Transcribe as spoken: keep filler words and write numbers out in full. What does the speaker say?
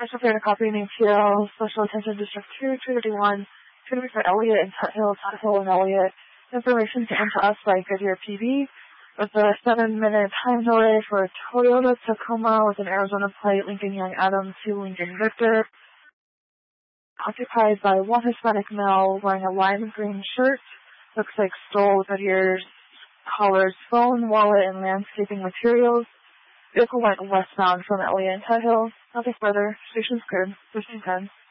Special Fair copy named T L, Special Attention District two, two thirty-one, two to be for Elliott and Tuthill, Tuthill and Elliott. Information given to us by Goodyear P D with a seven-minute time delay for a Toyota Tacoma with an Arizona plate, Lincoln Young Adams to Lincoln Victor. Occupied by one Hispanic male wearing a lime green shirt. Looks like stole Goodyear's collar's phone, wallet, and landscaping materials. Vehicle went westbound from Elliott and Tuthill. Nothing further. Station's cleared. fifteen ten.